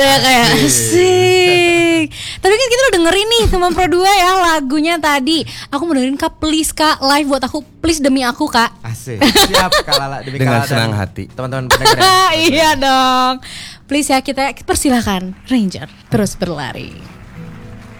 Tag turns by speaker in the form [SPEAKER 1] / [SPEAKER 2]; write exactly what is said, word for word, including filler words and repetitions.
[SPEAKER 1] Ya kayak asik. Tapi kan kita udah dengerin nih sama Pro dua ya lagunya tadi. Aku mau dengerin Kak, please Kak, live buat aku, please demi aku Kak.
[SPEAKER 2] Asik. Siap Kak Lala demi
[SPEAKER 3] dengan
[SPEAKER 2] Kak
[SPEAKER 3] senang
[SPEAKER 2] dan
[SPEAKER 3] hati.
[SPEAKER 2] teman-teman pendengar.
[SPEAKER 1] Iya dong. Please ya, kita persilahkan Ranger terus berlari.